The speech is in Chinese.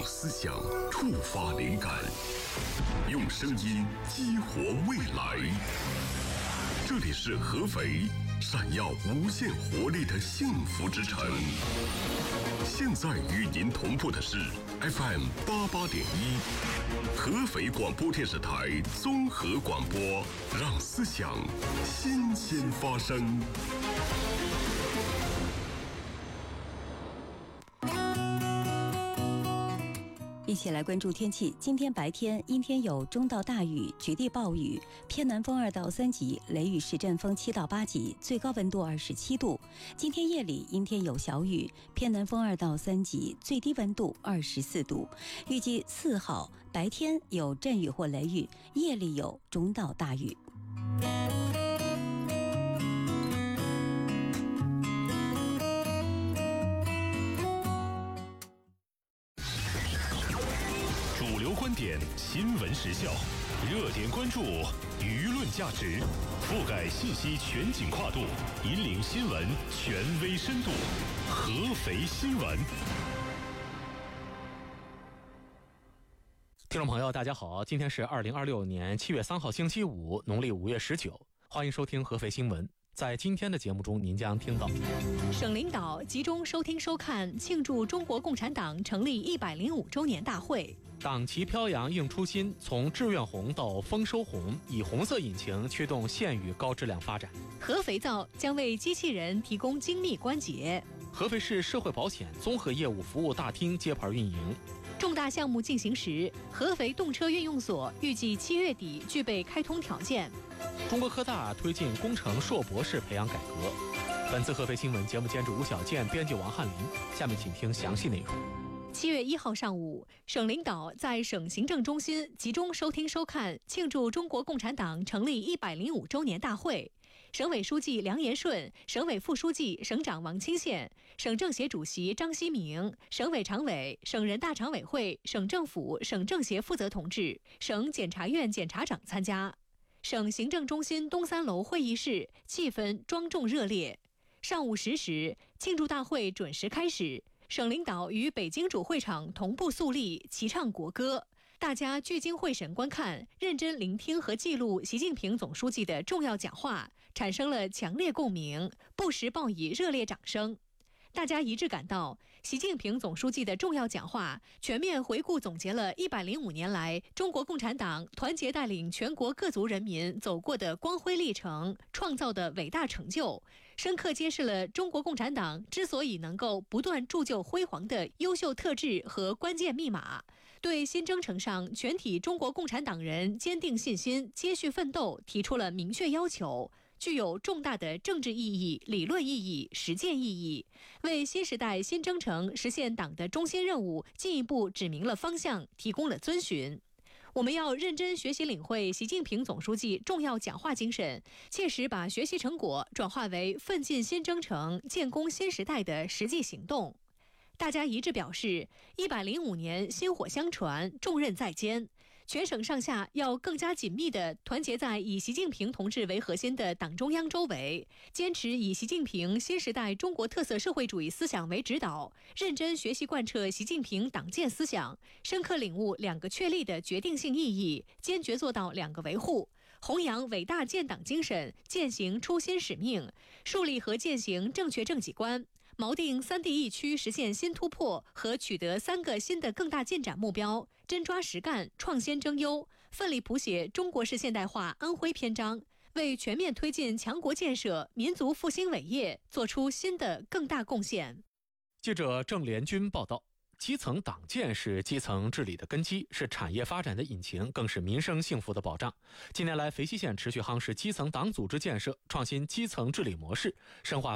用思想触发灵感，用声音激活未来。这里是合肥闪耀无限活力的幸福之城。现在与您同步的是 FM 88.1，合肥广播电视台综合广播，让思想新鲜发生。 一起来关注天气。今天白天阴天有中到大雨，局地暴雨，偏南风2到3级，雷雨时阵风7到8级，最高温度27度。今天夜里阴天有小雨，偏南风2到3级，最低温度24度。预计4号白天有阵雨或雷雨，夜里有中到大雨。 主流观点，新闻时效，热点关注，舆论价值，覆盖信息全景跨度，引领新闻权威深度。合肥新闻。 听众朋友，大家好，今天是2026年7月3号星期五，农历5月19，欢迎收听合肥新闻。在今天的节目中，您将听到省领导集中收听收看庆祝中国共产党成立105周年大会。 党旗飘扬映初心，从志愿红到丰收红，以红色引擎驱动县域高质量发展。 合肥皂将为机器人提供精密关节。 合肥市社会保险综合业务服务大厅接盘运营。 重大项目进行时，合肥动车运用所预计7月底具备开通条件。 中国科大推进工程硕博士培养改革。本次合肥新闻节目监制吴小健，编辑王翰林。下面请听详细内容。 7月1号上午，省领导在省行政中心集中收听收看庆祝中国共产党成立105周年大会。省委书记梁延顺、省委副书记、省长王清县、省政协主席张希明、省委常委、省人大常委会、省政府、省政协负责同志、省检察院检察长参加。省行政中心东3楼会议室气氛庄重热烈。上午10时，庆祝大会准时开始。省领导与北京主会场同步肃立，齐唱国歌，大家聚精会神观看，认真聆听和记录习近平总书记的重要讲话，产生了强烈共鸣，不时报以热烈掌声。大家一致感到，习近平总书记的重要讲话全面回顾总结了105年来中国共产党团结带领全国各族人民走过的光辉历程，创造的伟大成就，深刻揭示了中国共产党之所以能够不断铸就辉煌的优秀特质和关键密码，对新征程上全体中国共产党人坚定信心、接续奋斗提出了明确要求，具有重大的政治意义、理论意义、实践意义，为新时代新征程实现党的中心任务进一步指明了方向，提供了遵循。我们要认真学习领会习近平总书记重要讲话精神，切实把学习成果转化为奋进新征程、建功新时代的实际行动。大家一致表示，105年薪火相传，重任在肩，全省上下要更加紧密地团结在以习近平同志为核心的党中央周围，坚持以习近平新时代中国特色社会主义思想为指导，认真学习贯彻习近平党建思想，深刻领悟2个确立的决定性意义，坚决做到2个维护，弘扬伟大建党精神，践行初心使命，树立和践行正确政绩观，锚定3地一区实现新突破和取得3个新的更大进展目标，真抓实干，创新争优，奋力谱写中国式现代化安徽篇章，为全面推进强国建设、民族复兴伟业做出新的更大贡献。 记者郑连军报道。基层党建是基层治理的根基，是产业发展的引擎，更是民生幸福的保障。近年来，肥西县持续夯实基层党组织建设，创新基层治理模式，深化